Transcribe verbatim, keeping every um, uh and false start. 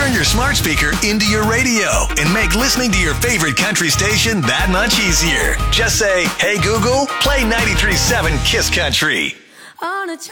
Turn your smart speaker into your radio and make listening to your favorite country station that much easier. Just say, "Hey Google, play ninety-three point seven Kiss Country."